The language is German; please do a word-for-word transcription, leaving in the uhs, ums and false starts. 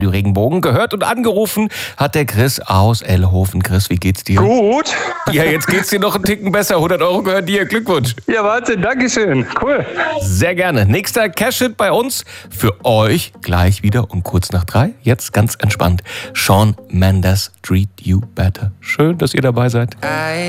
Regenbogen. Gehört und angerufen hat der Chris aus Ellhofen. Chris, wie geht's dir? Gut. Ja, jetzt geht's dir noch einen Ticken besser. hundert Euro gehören dir. Glückwunsch. Ja, Wahnsinn. Dankeschön. Cool. Sehr gerne. Nächster Cash-It bei uns. Für euch gleich wieder um kurz nach drei. Jetzt ganz entspannt. Shawn Mendes, Treat You Better. Schön, dass ihr dabei seid.